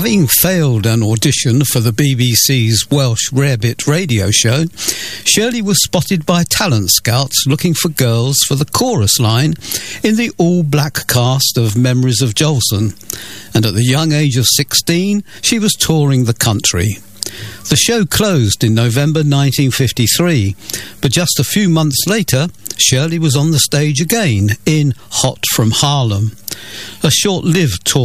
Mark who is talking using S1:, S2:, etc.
S1: Having failed an audition for the BBC's Welsh Rarebit radio show, Shirley was spotted by talent scouts looking for girls for the chorus line in the all-black cast of Memories of Jolson, and at the young age of 16, she was touring the country. The show closed in November 1953, but just a few months later, Shirley was on the stage again in Hot from Harlem, a short-lived tour